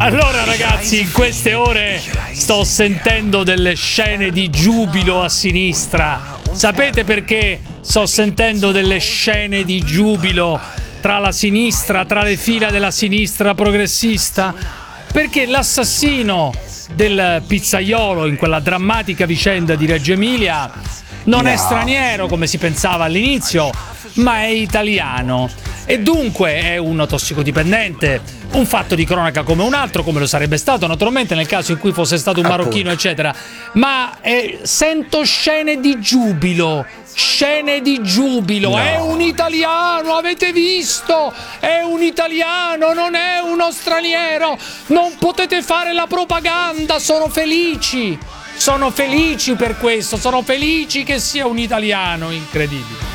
Allora ragazzi, in queste ore sto sentendo delle scene di giubilo a sinistra. Sapete perché sto sentendo delle scene di giubilo tra la sinistra, tra le fila della sinistra progressista? Perché l'assassino del pizzaiolo in quella drammatica vicenda di Reggio Emilia non è straniero come si pensava all'inizio, ma è italiano. E dunque è un tossicodipendente, un fatto di cronaca come un altro, come lo sarebbe stato naturalmente nel caso in cui fosse stato un marocchino, eccetera. Ma sento scene di giubilo. No. È un italiano, avete visto? È un italiano, non è uno straniero. Non potete fare la propaganda, sono felici per questo, sono felici che sia un italiano, incredibile.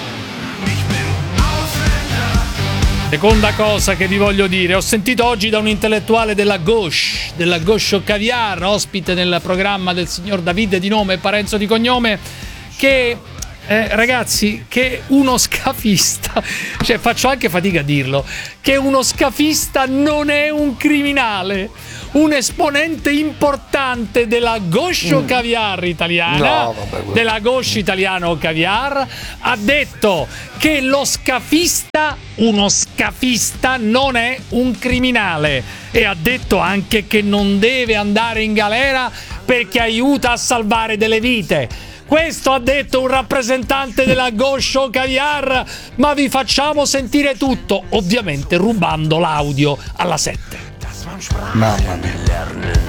Seconda cosa che vi voglio dire, ho sentito oggi da un intellettuale della gauche au caviar, ospite nel programma del signor Davide di nome e Parenzo di cognome, che ragazzi, che uno scafista, cioè faccio anche fatica a dirlo, che uno scafista non è un criminale. Un esponente importante della gauche au caviar italiana, della gauche italiana au caviar, ha detto che uno scafista non è un criminale, e ha detto anche che non deve andare in galera perché aiuta a salvare delle vite. Questo ha detto un rappresentante della gauche au caviar, ma vi facciamo sentire tutto, ovviamente rubando l'audio alla 7. Mamma mia.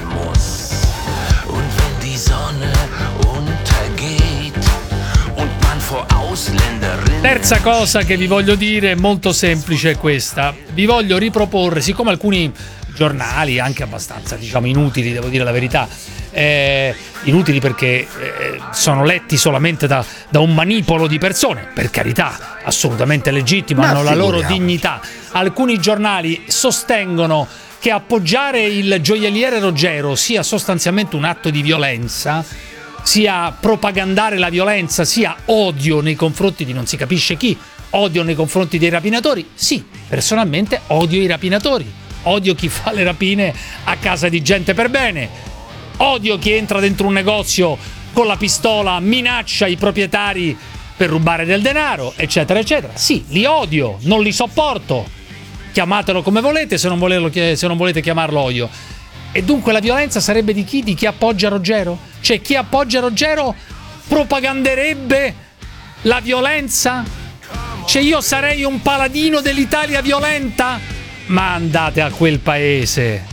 Terza cosa che vi voglio dire, molto semplice, è questa. Vi voglio riproporre, siccome alcuni giornali, anche abbastanza diciamo inutili, devo dire la verità, inutili perché sono letti solamente da un manipolo di persone, per carità, assolutamente legittimo, hanno la loro dignità. Alcuni giornali sostengono che appoggiare il gioielliere Ruggero sia sostanzialmente un atto di violenza, sia propagandare la violenza, sia odio nei confronti di non si capisce chi, odio nei confronti dei rapinatori. Sì, personalmente odio i rapinatori, odio chi fa le rapine a casa di gente per bene, odio chi entra dentro un negozio con la pistola, minaccia i proprietari per rubare del denaro, eccetera, eccetera. Sì, li odio, non li sopporto. Chiamatelo come volete, se non volete chiamarlo odio. E dunque la violenza sarebbe di chi? Di chi appoggia Ruggero? Cioè chi appoggia Ruggero propaganderebbe la violenza? Cioè io sarei un paladino dell'Italia violenta? Ma andate a quel paese.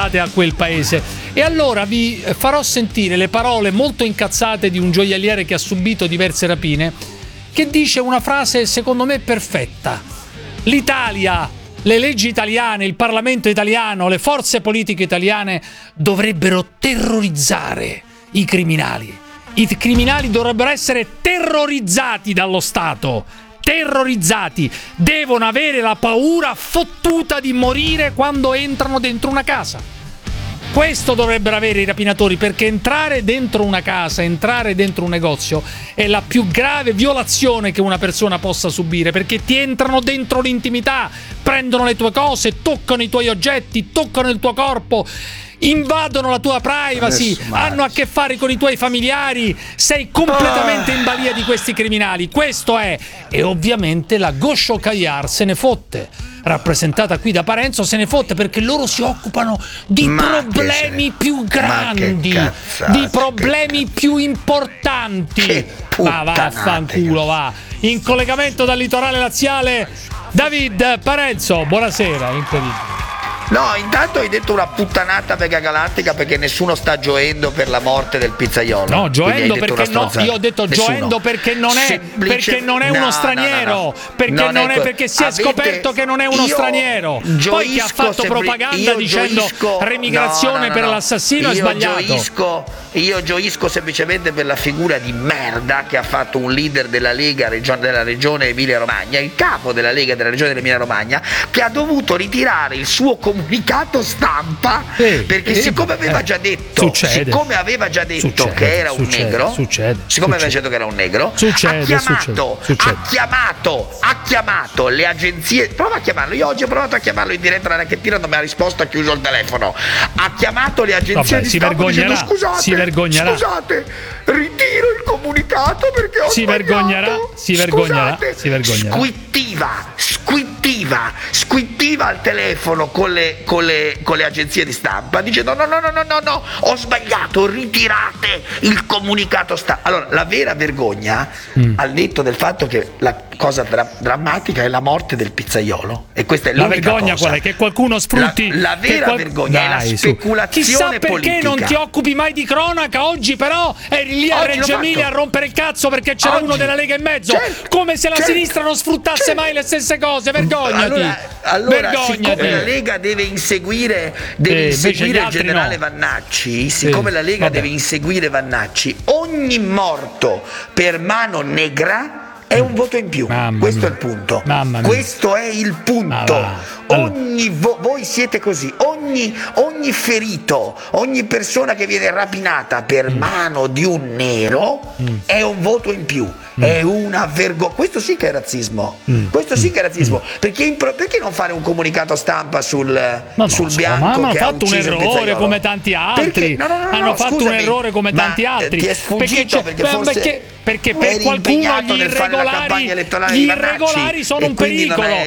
E allora vi farò sentire le parole molto incazzate di un gioielliere che ha subito diverse rapine, che dice una frase secondo me perfetta. L'Italia, le leggi italiane, il Parlamento italiano, le forze politiche italiane dovrebbero terrorizzare i criminali. I criminali dovrebbero essere terrorizzati dallo Stato. Terrorizzati. Devono avere la paura fottuta di morire quando entrano dentro una casa. Questo dovrebbero avere i rapinatori, perché entrare dentro una casa, entrare dentro un negozio è la più grave violazione che una persona possa subire, perché ti entrano dentro l'intimità, prendono le tue cose, toccano i tuoi oggetti, toccano il tuo corpo, invadono la tua privacy, hanno a che fare con i tuoi familiari, sei completamente in balia di questi criminali. Questo è, e ovviamente la gauche au caviar se ne fotte, rappresentata qui da Parenzo, se ne fotte, perché loro si occupano di problemi più grandi, di problemi più importanti. Ma vaffanculo, va. In collegamento dal litorale laziale, David Parenzo, buonasera, incredibile. No, intanto hai detto una puttanata mega galattica, perché nessuno sta gioendo per la morte del pizzaiolo. No, gioendo perché no, io ho detto gioendo perché non è uno straniero, perché si è scoperto che non è uno straniero. Poi chi ha fatto propaganda dicendo remigrazione per l'assassino è sbagliato. Io gioisco semplicemente per la figura di merda che ha fatto un leader della Lega della regione Emilia Romagna, il capo della Lega della regione dell'Emilia Romagna, che ha dovuto ritirare il suo comunicato comunicato stampa perché siccome aveva già detto che era un negro, ha chiamato le agenzie. Prova a chiamarlo, io oggi ho provato a chiamarlo in diretta alla Rackettina, non mi ha risposto, ha chiuso il telefono. Ha chiamato le agenzie di stampa dicendo scusate, ritiro il comunicato perché ho sbagliato. Si vergognerà. Squittiva al telefono con le agenzie di stampa dicendo no, ho sbagliato, ritirate il comunicato stampa. Allora, la vera vergogna, al netto del fatto che la cosa drammatica è la morte del pizzaiolo, e questa è la l'unica vergogna cosa. Qual è? Che qualcuno sfrutti la vera vergogna è la speculazione chissà perché politica. non ti occupi mai di cronaca. Oggi però eri lì a Reggio Emilia a rompere il cazzo perché c'era uno della Lega in mezzo, come se la sinistra non sfruttasse mai le stesse cose. Vergognati. Allora siccome la Lega deve inseguire il generale Vannacci, siccome la Lega deve inseguire Vannacci, ogni morto per mano negra è un voto in più. Questo è il punto. Questo è il punto. Voi siete così. Ogni ferito, ogni persona che viene rapinata per mano di un nero è un voto in più. È una vergogna. Questo sì che è razzismo. Perché non fare un comunicato stampa sul bianco? Ma hanno che fatto un errore come tanti altri. Hanno fatto un errore come tanti altri. Ti è sfuggito perché per qualcuno gli irregolari sono un pericolo.